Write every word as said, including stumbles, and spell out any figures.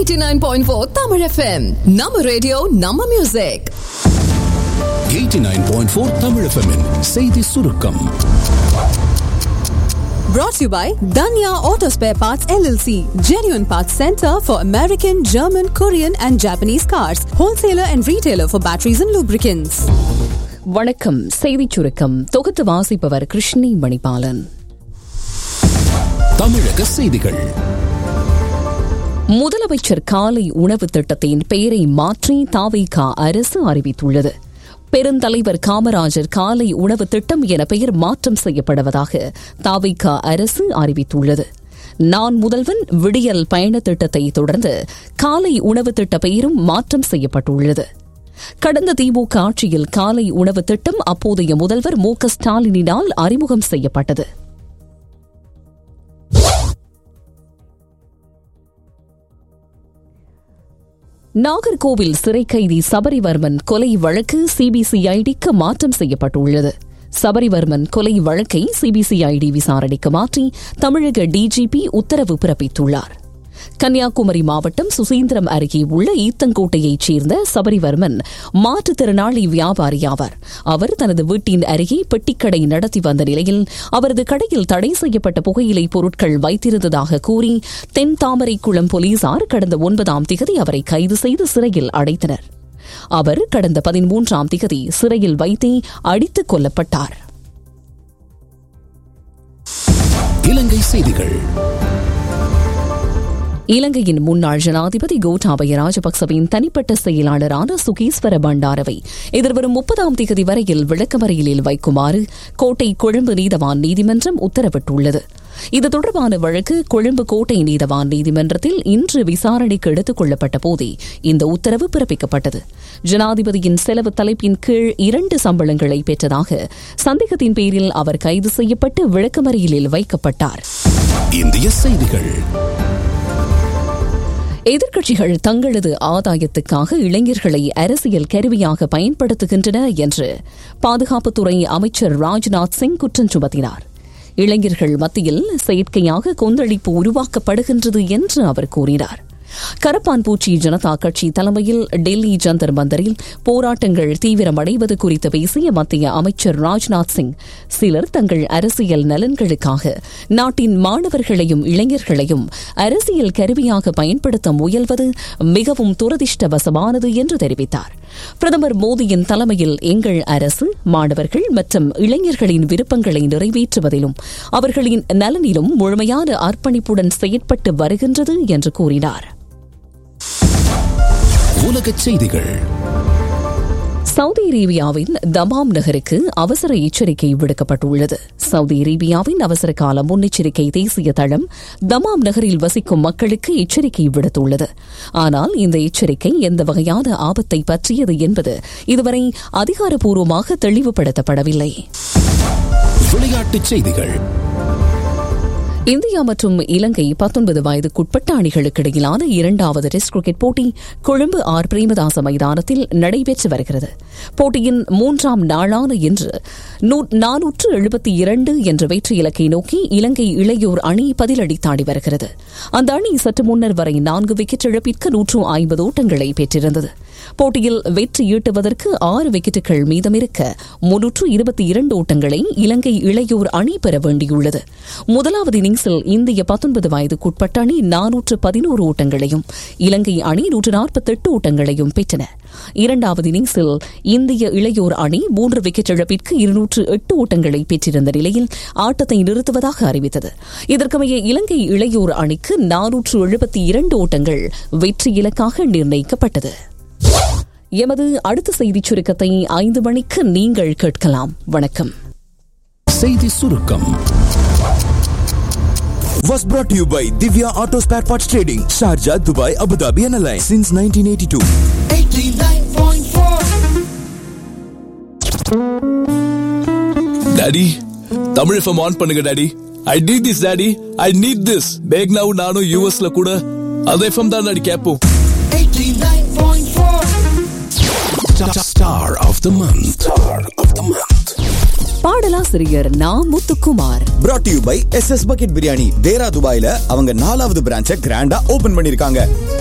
eighty-nine point four Tamil F M. Nama radio, Nama music. eighty-nine point four Tamil F M -இன் செய்தி சுருக்கம். Brought to you by Danya Auto Spare Parts L L C, genuine parts center for American, German, Korean and Japanese cars, wholesaler and retailer for batteries and lubricants. வணக்கம். செய்திச் சுருக்கம் தொகுத்து வாசிப்பவர் கிருஷ்ணி மணிபாலன். தமிழக செய்திகள். முதலமைச்சர் காலை உணவு திட்டத்தின் பெயரை மாற்றி தாவேக அரசு அறிவித்துள்ளது. பெருந்தலைவர் காமராஜர் காலை உணவு திட்டம் என பெயர் மாற்றம் செய்யப்படுவதாக தாவேக அரசு அறிவித்துள்ளது. நான் முதல்வன் விடியல் பயண திட்டத்தை தொடர்ந்து காலை உணவு திட்ட பெயரும் மாற்றம் செய்யப்பட்டுள்ளது. கடந்த திமுக ஆட்சியில் காலை உணவு திட்டம் அப்போதைய முதல்வர் மு க ஸ்டாலினினால் அறிமுகம் செய்யப்பட்டது. நாகர்கோவில் சிறை கைதி சபரிவர்மன் கொலை வழக்கு சிபிசிஐடிக்கு மாற்றம் செய்யப்பட்டுள்ளது. சபரிவர்மன் கொலை வழக்கை சிபிசிஐடி விசாரணைக்கு மாற்றி தமிழக டிஜிபி உத்தரவு பிறப்பித்துள்ளார். கன்னியாகுமரி மாவட்டம் சுசீந்திரம் அருகே உள்ள ஈத்தங்கோட்டையைச் சேர்ந்த சபரிவர்மன் மாற்றுத்திறனாளி வியாபாரி ஆவார். அவர் தனது வீட்டின் அருகே பெட்டிக்கடை நடத்தி வந்த நிலையில் அவரது கடையில் தடை செய்யப்பட்ட புகையிலை பொருட்கள் வைத்திருந்ததாக கூறி தென் தாமரைக்குளம் போலீசார் கடந்த ஒன்பதாம் திகதி அவரை கைது செய்து சிறையில் அடைத்தனர். அவர் கடந்த பதிமூன்றாம் திகதி சிறையில் வைத்தே அடித்துக் கொல்லப்பட்டார். இலங்கை செய்திகள். இலங்கையின் முன்னாள் ஜனாதிபதி கோட்டாபய ராஜபக்சவின் தனிப்பட்ட செயலாளரான சுகீஸ்வர பண்டாரவை எதிர்வரும் முப்பதாம் தேதி வரையில் விளக்கமறியலில் வைக்குமாறு கோட்டை கொழும்பு நீதவான் நீதிமன்றம் உத்தரவிட்டுள்ளது. இது தொடர்பான வழக்கு கொழும்பு கோட்டை நீதவான் நீதிமன்றத்தில் இன்று விசாரணைக்கு எடுத்துக் கொள்ளப்பட்ட போதே இந்த உத்தரவு பிறப்பிக்கப்பட்டது. ஜனாதிபதியின் செலவு தலைப்பின் கீழ் இரண்டு சம்பளங்களை பெற்றதாக சந்தேகத்தின் பேரில் அவர் கைது செய்யப்பட்டு விளக்கமறியலில் வைக்கப்பட்டார். இந்திய செய்திகள். எதிர்க்கட்சிகள் தங்களது ஆதாயத்துக்காக இளைஞர்களை அரசியல் கருவியாக பயன்படுத்துகின்றன என்று பாதுகாப்புத்துறை அமைச்சர் ராஜ்நாத் சிங் குற்றம் சுமத்தினார். இளைஞர்கள் மத்தியில் செயற்கையாக கொந்தளிப்பு உருவாக்கப்படுகின்றது என்று அவர் கூறினார். கரப்பான்பூச்சி ஜனதா கட்சி தலைமையில் டெல்லி ஜந்தர் மந்தரில் போராட்டங்கள் தீவிரமடைவது குறித்து பேசிய மத்திய அமைச்சர் ராஜ்நாத் சிங், சிலர் தங்கள் அரசியல் நலன்களுக்காக நாட்டின் மாணவர்களையும் இளைஞர்களையும் அரசியல் கருவியாக பயன்படுத்த முயல்வது மிகவும் துரதிருஷ்டவசமானது என்று தெரிவித்தார். பிரதமர் மோடியின் தலைமையில் எங்கள் அரசு மாணவர்கள் மற்றும் இளைஞர்களின் விருப்பங்களை நிறைவேற்றுவதிலும் அவர்களின் நலனிலும் முழுமையான அர்ப்பணிப்புடன் செயற்பட்டு வருகின்றது என்று கூறினார். உலகச் செய்திகள். சவுதி அரேபியாவின் தமாம் நகருக்கு அவசர எச்சரிக்கை விடுக்கப்பட்டுள்ளது. சவுதி அரேபியாவின் அவசர கால முன்னெச்சரிக்கை தேசிய தளம் தமாம் நகரில் வசிக்கும் மக்களுக்கு எச்சரிக்கை விடுத்துள்ளது. ஆனால் இந்த எச்சரிக்கை எந்த வகையான ஆபத்தை பற்றியது என்பது இதுவரை அதிகாரப்பூர்வமாக தெளிவுபடுத்தப்படவில்லை. விளையாட்டுச் செய்திகள். இந்தியா மற்றும் இலங்கை பத்தொன்பது வயதுக்குட்பட்ட அணிகளுக்கு இடையிலான இரண்டாவது டெஸ்ட் கிரிக்கெட் போட்டி கொழும்பு ஆர் பிரேமதாச மைதானத்தில் நடைபெற்று வருகிறது. போட்டியின் மூன்றாம் நாளான இன்று நானூற்று எழுபத்தி இரண்டு என்ற வெற்றி இலக்கை நோக்கி இலங்கை இளையோர் அணி பதிலடி தாண்டி வருகிறது. அந்த அணி சற்று முன்னர் வரை நான்கு விக்கெட் இழப்பிற்கு நூற்று ஐம்பது ஓட்டங்களை பெற்றிருந்தது. போட்டியில் வெற்றி ஈட்டுவதற்கு ஆறு விக்கெட்டுகள் மீதமிருக்க முன்னூற்று இருபத்தி இரண்டு ஓட்டங்களை இலங்கை இளையோர் அணி பெற வேண்டியுள்ளது. முதலாவது இன்னிங்ஸில் இந்திய பத்தொன்பது வயதுக்குட்பட்ட அணி நானூற்று பதினோரு ஓட்டங்களையும் இலங்கை அணி நூற்று நாற்பத்தி எட்டு ஓட்டங்களையும் பெற்றன. இரண்டாவது இன்னிங்ஸில் இந்திய இளையோர் அணி மூன்று விக்கெட் இழப்பிற்கு இருநூற்று எட்டு ஓட்டங்களை பெற்றிருந்த நிலையில் ஆட்டத்தை நிறுத்துவதாக அறிவித்தது. இதற்கமைய இலங்கை இளையோர் அணிக்கு நானூற்று எழுபத்தி இரண்டு ஓட்டங்கள் வெற்றி இலக்காக நிர்ணயிக்கப்பட்டது. எமது அடுத்த செய்திச் சுருக்கத்தை ஐந்து மணிக்கு நீங்கள் கேட்கலாம். வணக்கம். செய்தி சுருக்கம் was brought to you by Divya Auto Spare Parts Trading, Sharjah, Dubai, Abu Dhabi and Alliance since nineteen eighty-two. eighty-nine point four Daddy, Tamil F M on பண்ணுங்க Daddy. I need this Daddy. I need this. Back now நானும் U S ல கூட அதே F M தான் Daddy கேட்போம். eighty-nine point four Star of the month. Star of the month. பாடலாசிரியர் நா Muthukumar. brought to you by S S Bucket Biryani. தேரா துபாயில அவங்க நாலாவது பிரான்ச்சை கிராண்டா ஓபன் பண்ணிருக்காங்க.